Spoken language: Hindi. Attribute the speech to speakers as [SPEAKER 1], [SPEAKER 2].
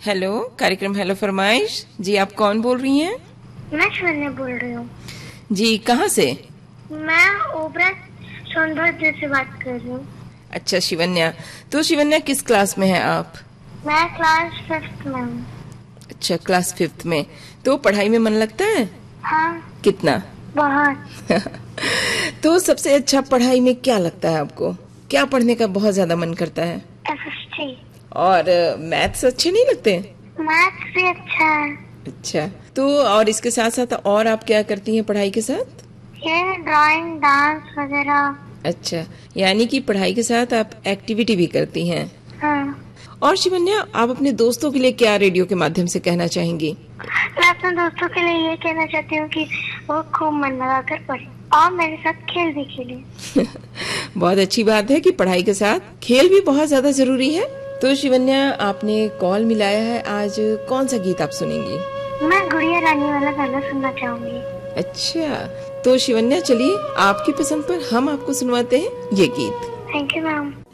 [SPEAKER 1] हेलो, कार्यक्रम हेलो फरमाइश। जी आप कौन बोल रही हैं?
[SPEAKER 2] मैं शिवन्या बोल रही हूँ।
[SPEAKER 1] जी कहाँ से?
[SPEAKER 2] मैं ओबरा सोनभद्र से बात कर रही हूँ।
[SPEAKER 1] अच्छा शिवन्या, तो शिवन्या किस क्लास में हैं आप?
[SPEAKER 2] मैं क्लास 5th में हूँ।
[SPEAKER 1] अच्छा क्लास 5th में। तो पढ़ाई में मन लगता है?
[SPEAKER 2] हाँ,
[SPEAKER 1] कितना?
[SPEAKER 2] बहुत।
[SPEAKER 1] तो सबसे अच्छा पढ़ाई में क्या लगता है आपको? क्या पढ़ने का बहुत ज्यादा मन करता है?
[SPEAKER 2] SST।
[SPEAKER 1] और मैथ्स अच्छे नहीं लगते?
[SPEAKER 2] मैथ्स भी अच्छा है।
[SPEAKER 1] अच्छा, तो और इसके साथ साथ और आप क्या करती हैं पढ़ाई के साथ?
[SPEAKER 2] ये ड्राइंग, डांस वगैरह।
[SPEAKER 1] अच्छा, यानी कि पढ़ाई के साथ आप एक्टिविटी भी करती हैं।
[SPEAKER 2] हाँ,
[SPEAKER 1] और शिवन्या, आप अपने दोस्तों के लिए क्या रेडियो के माध्यम से कहना चाहेंगी?
[SPEAKER 2] मैं अपने दोस्तों के लिए ये कहना चाहती हूँ कि वो खूब मन लगाकर पढ़े और मेरे साथ खेल भी खेले।
[SPEAKER 1] बहुत अच्छी बात है कि पढ़ाई के साथ खेल भी बहुत ज्यादा जरूरी है। तो शिवन्या, आपने कॉल मिलाया है, आज कौन सा गीत आप सुनेंगी?
[SPEAKER 2] मैं गुड़िया रानी वाला गाना सुनना चाहूंगी।
[SPEAKER 1] अच्छा, तो शिवन्या चलिए आपकी पसंद पर हम आपको सुनवाते हैं ये गीत।
[SPEAKER 2] Thank you ma'am.